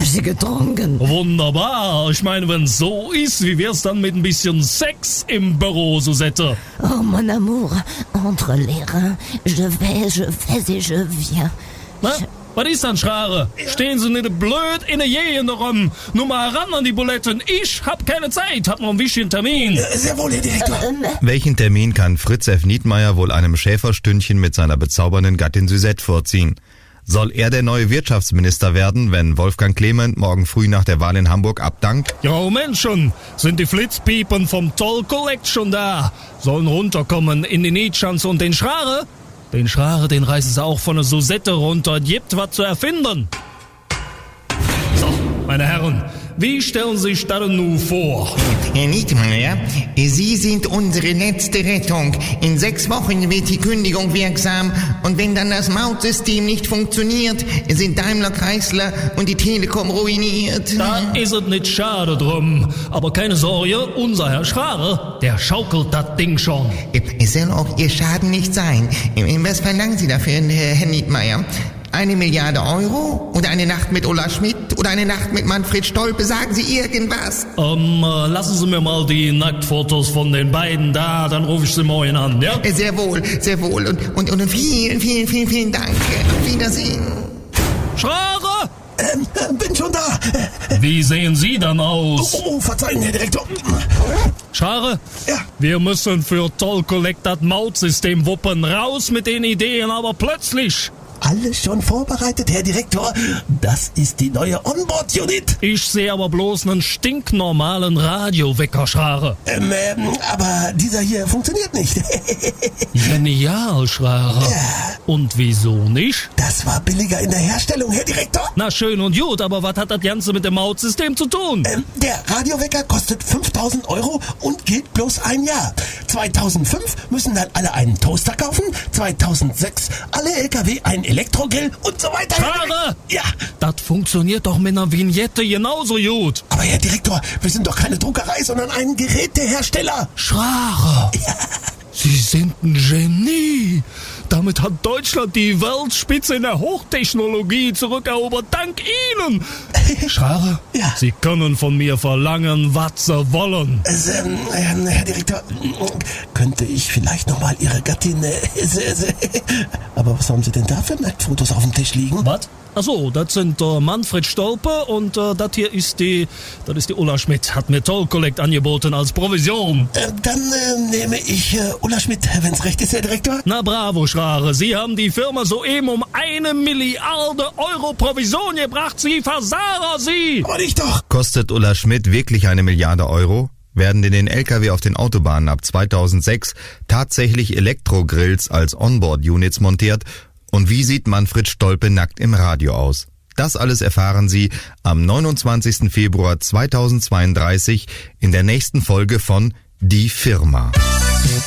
sie getrunken. Wunderbar. Ich meine, wenn es so ist, wie wär's dann mit ein bisschen Sex im Büro, Susette? Oh, mon amour, entre les reins, je vais et je viens. Na, was ist dann, Schrare? Stehen Sie nicht blöd in der Jähen rum. Nur mal ran an die Buletten. Ich hab keine Zeit, hab noch einen wichtigen Termin. Sehr wohl, Herr Direktor. Welchen Termin kann Fritz F. Niedmeyer wohl einem Schäferstündchen mit seiner bezaubernden Gattin Suzette vorziehen? Soll er der neue Wirtschaftsminister werden, wenn Wolfgang Clement morgen früh nach der Wahl in Hamburg abdankt? Ja, Menschen, sind die Flitzpiepen vom Toll Collect schon da? Sollen runterkommen in die Nietschanz und den Schrare? Den Schrare, den reißen sie auch von der Susette runter. Gibt was zu erfinden. So, meine Herren, wie stellen Sie sich das nun vor? Herr Niedmeyer, Sie sind unsere letzte Rettung. In 6 Wochen wird die Kündigung wirksam und wenn dann das Mautsystem nicht funktioniert, sind Daimler, Chrysler und die Telekom ruiniert. Da ist es nicht schade drum. Aber keine Sorge, unser Herr Schrare, der schaukelt das Ding schon. Es soll auch Ihr Schaden nicht sein. Was verlangen Sie dafür, Herr Niedmeyer? 1 Milliarde Euro? Oder eine Nacht mit Ulla Schmidt? Oder eine Nacht mit Manfred Stolpe? Sagen Sie irgendwas? Lassen Sie mir mal die Nacktfotos von den beiden da, dann rufe ich Sie morgen an, ja? Sehr wohl, sehr wohl. Und vielen Dank. Auf Wiedersehen. Schrare! Bin schon da. Wie sehen Sie dann aus? Oh, verzeihen, Herr Direktor. Schrare? Ja. Wir müssen für Toll Collect das Mautsystem wuppen. Raus mit den Ideen, aber plötzlich. Alles schon vorbereitet, Herr Direktor. Das ist die neue Onboard-Unit. Ich sehe aber bloß einen stinknormalen Radiowecker, Schrare. Aber dieser hier funktioniert nicht. Genial, Schrare. Ja. Und wieso nicht? Das war billiger in der Herstellung, Herr Direktor. Na schön und gut, aber was hat das Ganze mit dem Mautsystem zu tun? Der Radiowecker kostet 5.000 € und gilt bloß ein Jahr. 2005 müssen dann alle einen Toaster kaufen, 2006 alle LKW einen Elektrogrill und so weiter. Schrare! Ja. Das funktioniert doch mit einer Vignette genauso gut. Aber Herr Direktor, wir sind doch keine Druckerei, sondern ein Gerätehersteller. Schrare! Ja. Sie sind ein Genie. Damit hat Deutschland die Weltspitze in der Hochtechnologie zurückerobert. Dank Ihnen. Schrare, Ja. Sie können von mir verlangen, was Sie wollen. Herr Direktor, könnte ich vielleicht nochmal Ihre Gattin... Aber was haben Sie denn da für Nacktfotos auf dem Tisch liegen? Was? Achso, das sind Manfred Stolpe und das hier ist die Ulla Schmidt. Hat mir Toll Collect angeboten als Provision. Dann nehme ich Ulla Schmidt, wenn's recht ist, Herr Direktor. Na bravo, Schrare. Sie haben die Firma soeben um 1 Milliarde € Provision gebracht. Sie Versager, Sie! Aber nicht doch. Kostet Ulla Schmidt wirklich 1 Milliarde Euro? Werden in den LKW auf den Autobahnen ab 2006 tatsächlich Elektrogrills als Onboard-Units montiert? Und wie sieht Manfred Stolpe nackt im Radio aus? Das alles erfahren Sie am 29. Februar 2032 in der nächsten Folge von Die Firma.